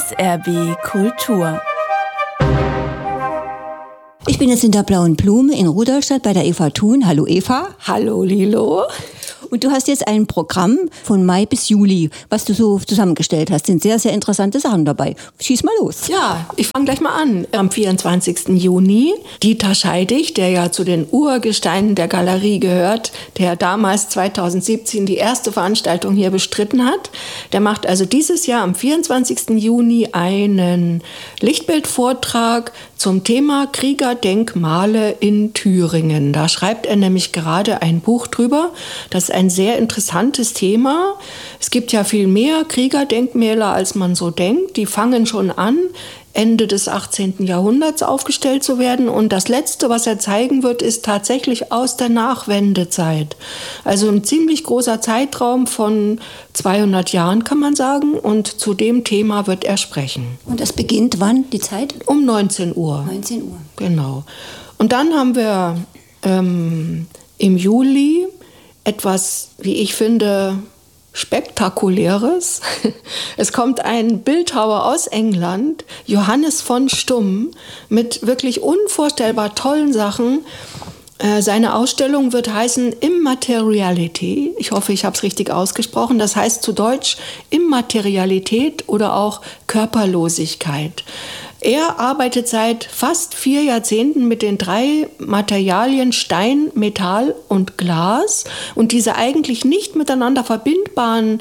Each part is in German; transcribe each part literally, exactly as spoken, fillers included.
S R B Kultur. Ich bin jetzt in der Blauen Blume in Rudolstadt bei der Eva Thun. Hallo Eva. Hallo Lilo. Und du hast jetzt ein Programm von Mai bis Juli, was du so zusammengestellt hast. Sind sehr, sehr interessante Sachen dabei. Schieß mal los. Ja, ich fange gleich mal an. Am vierundzwanzigsten Juni, Dieter Scheidig, der ja zu den Urgesteinen der Galerie gehört, der damals zweitausendsiebzehn die erste Veranstaltung hier bestritten hat. Der macht also dieses Jahr am vierundzwanzigsten Juni einen Lichtbildvortrag zum Thema Kriegerdenkmale in Thüringen. Da schreibt er nämlich gerade ein Buch drüber. Das ist ein sehr interessantes Thema. Es gibt ja viel mehr Kriegerdenkmäler, als man so denkt. Die fangen schon an, Ende des achtzehnten Jahrhunderts aufgestellt zu werden. Und das Letzte, was er zeigen wird, ist tatsächlich aus der Nachwendezeit. Also ein ziemlich großer Zeitraum von zweihundert Jahren, kann man sagen. Und zu dem Thema wird er sprechen. Und das beginnt wann, die Zeit? Um neunzehn Uhr. neunzehn Uhr. Genau. Und dann haben wir ähm, im Juli etwas, wie ich finde, Spektakuläres. Es kommt ein Bildhauer aus England, Johannes von Stumm, mit wirklich unvorstellbar tollen Sachen. Äh, seine Ausstellung wird heißen Immateriality. Ich hoffe, ich habe es richtig ausgesprochen. Das heißt zu Deutsch Immaterialität oder auch Körperlosigkeit. Er arbeitet seit fast vier Jahrzehnten mit den drei Materialien Stein, Metall und Glas. Und diese eigentlich nicht miteinander verbindbaren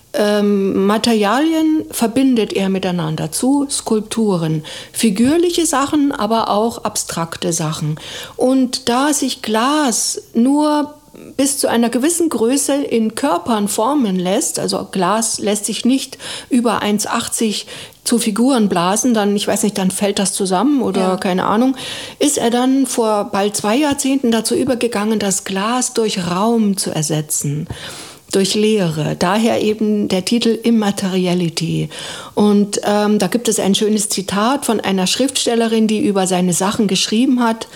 ähm, Materialien verbindet er miteinander zu Skulpturen. Figürliche Sachen, aber auch abstrakte Sachen. Und da sich Glas nur bis zu einer gewissen Größe in Körpern formen lässt, also Glas lässt sich nicht über eins Komma achtzig zu Figuren blasen, dann, ich weiß nicht, dann fällt das zusammen oder ja. keine Ahnung, ist er dann vor bald zwei Jahrzehnten dazu übergegangen, das Glas durch Raum zu ersetzen, durch Leere. Daher eben der Titel Immateriality. Und ähm, da gibt es ein schönes Zitat von einer Schriftstellerin, die über seine Sachen geschrieben hat.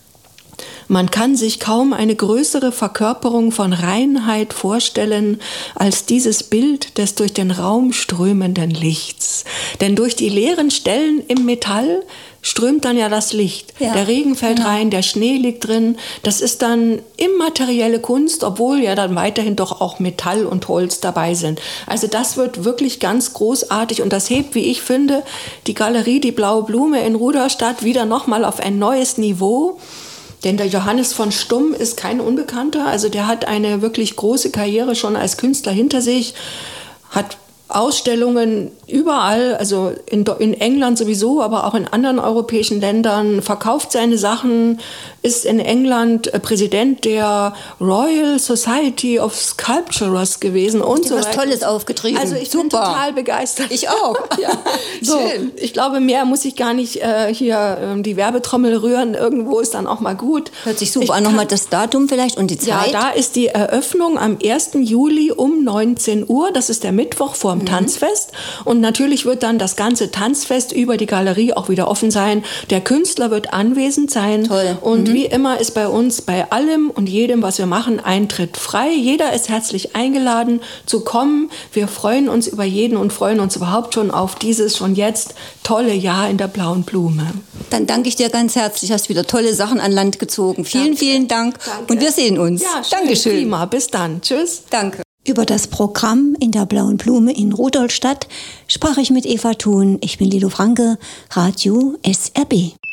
Man kann sich kaum eine größere Verkörperung von Reinheit vorstellen als dieses Bild des durch den Raum strömenden Lichts. Denn durch die leeren Stellen im Metall strömt dann ja das Licht. Ja, der Regen fällt genau rein, der Schnee liegt drin. Das ist dann immaterielle Kunst, obwohl ja dann weiterhin doch auch Metall und Holz dabei sind. Also das wird wirklich ganz großartig und das hebt, wie ich finde, die Galerie Die Blaue Blume in Rudolstadt wieder nochmal auf ein neues Niveau. Denn der Johannes von Stumm ist kein Unbekannter. Also der hat eine wirklich große Karriere schon als Künstler hinter sich, hat Ausstellungen überall, also in, in England sowieso, aber auch in anderen europäischen Ländern, verkauft seine Sachen, ist in England Präsident der Royal Society of Sculptors gewesen und so weiter. Was Tolles aufgetrieben. Also ich Super. bin total begeistert. Ich auch. Ja. So, schön. Ich glaube, mehr muss ich gar nicht äh, hier äh, die Werbetrommel rühren. Irgendwo ist dann auch mal gut. Hört sich super an. Nochmal das Datum vielleicht und die Zeit. Ja, da ist die Eröffnung am ersten Juli um neunzehn Uhr. Das ist der Mittwoch vor dem Tanzfest. Und natürlich wird dann das ganze Tanzfest über die Galerie auch wieder offen sein. Der Künstler wird anwesend sein. Toll. Und mhm. wie immer ist bei uns bei allem und jedem, was wir machen, Eintritt frei. Jeder ist herzlich eingeladen zu kommen. Wir freuen uns über jeden und freuen uns überhaupt schon auf dieses schon jetzt tolle Jahr in der Blauen Blume. Dann danke ich dir ganz herzlich. Du hast wieder tolle Sachen an Land gezogen. Vielen, danke. vielen Dank. Danke. Und wir sehen uns. Ja, schön, Dankeschön. Prima. Bis dann. Tschüss. Danke. Über das Programm in der Blauen Blume in Rudolstadt sprach ich mit Eva Thun. Ich bin Lilo Franke, Radio S R B.